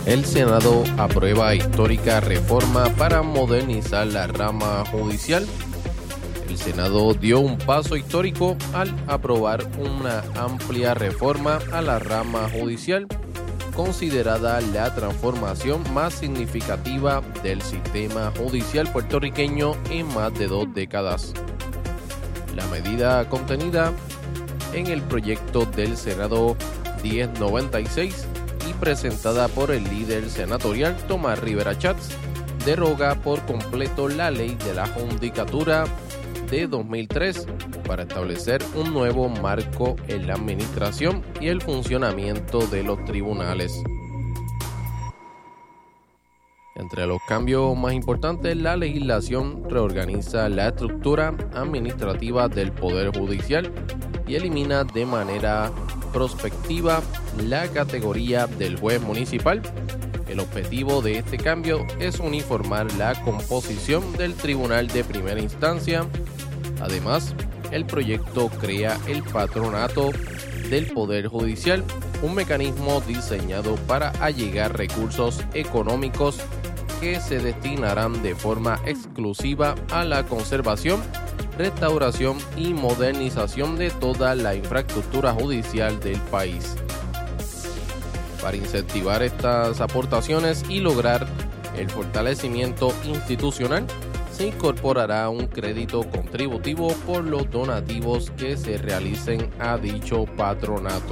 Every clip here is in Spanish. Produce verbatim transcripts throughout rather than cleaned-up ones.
El Senado aprueba histórica reforma para modernizar la rama judicial. El Senado dio un paso histórico al aprobar una amplia reforma a la rama judicial, considerada la transformación más significativa del sistema judicial puertorriqueño en más de dos décadas. La medida contenida en el proyecto del Senado diez noventa y seis y presentada por el líder senatorial Tomás Rivera Chats deroga por completo la ley de la judicatura de dos mil tres para establecer un nuevo marco en la administración y el funcionamiento de los tribunales. Entre los cambios más importantes, la legislación reorganiza la estructura administrativa del Poder Judicial y elimina de manera prospectiva la categoría del juez municipal. El objetivo de este cambio es uniformar la composición del Tribunal de Primera Instancia. Además, el proyecto crea el Patronato del Poder Judicial, un mecanismo diseñado para allegar recursos económicos que se destinarán de forma exclusiva a la conservación, restauración y modernización de toda la infraestructura judicial del país. Para incentivar estas aportaciones y lograr el fortalecimiento institucional, se incorporará un crédito contributivo por los donativos que se realicen a dicho patronato.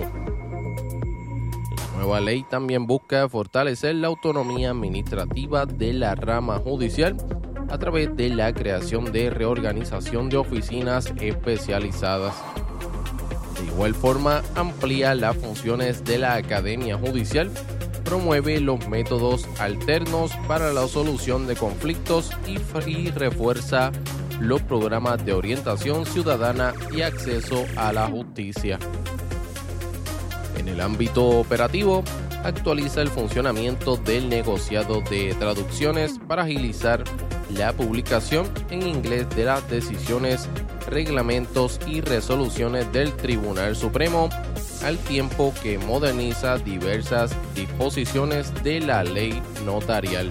La nueva ley también busca fortalecer la autonomía administrativa de la rama judicial a través de la creación de reorganización de oficinas especializadas. De igual forma, amplía las funciones de la Academia Judicial, promueve los métodos alternos para la solución de conflictos y, y refuerza los programas de orientación ciudadana y acceso a la justicia. En el ámbito operativo, actualiza el funcionamiento del negociado de traducciones para agilizar la publicación en inglés de las decisiones, reglamentos y resoluciones del Tribunal Supremo, al tiempo que moderniza diversas disposiciones de la ley notarial.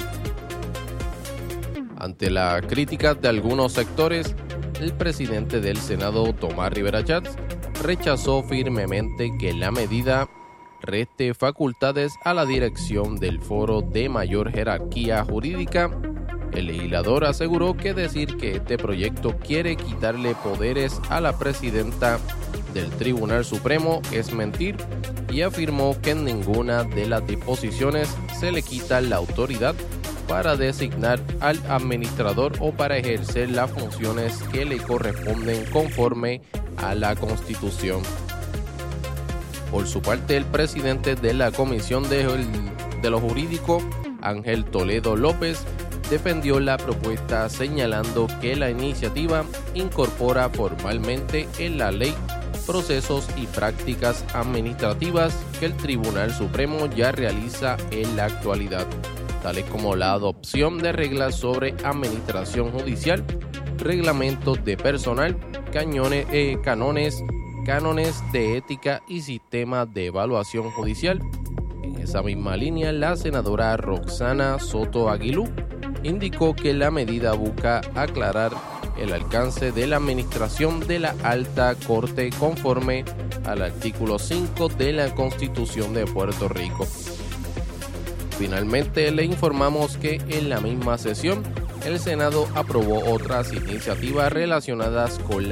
Ante las críticas de algunos sectores, el presidente del Senado, Tomás Rivera Chats, rechazó firmemente que la medida reste facultades a la dirección del foro de mayor jerarquía jurídica. El legislador aseguró que decir que este proyecto quiere quitarle poderes a la presidenta del Tribunal Supremo es mentir y afirmó que en ninguna de las disposiciones se le quita la autoridad para designar al administrador o para ejercer las funciones que le corresponden conforme a la Constitución. Por su parte, el presidente de la Comisión de, de lo Jurídico, Ángel Toledo López, defendió la propuesta señalando que la iniciativa incorpora formalmente en la ley procesos y prácticas administrativas que el Tribunal Supremo ya realiza en la actualidad, tales como la adopción de reglas sobre administración judicial, reglamentos de personal, cañones, eh, canones, cánones de ética y sistemas de evaluación judicial. En esa misma línea, la senadora Roxana Soto Aguilú indicó que la medida busca aclarar el alcance de la administración de la Alta Corte conforme al artículo cinco de la Constitución de Puerto Rico. Finalmente, le informamos que en la misma sesión, el Senado aprobó otras iniciativas relacionadas con la